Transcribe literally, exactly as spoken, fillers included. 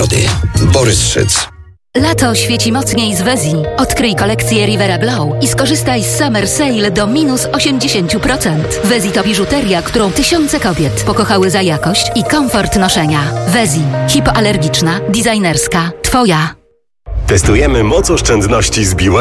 pogody. Borys Szyc. Lato świeci mocniej z Wezi. Odkryj kolekcję Rivera Glow i skorzystaj z Summer Sale do minus osiemdziesiąt procent. Wezi to biżuteria, którą tysiące kobiet pokochały za jakość i komfort noszenia. Wezi. Hipoalergiczna, designerska. Twoja. Testujemy moc oszczędności z B Y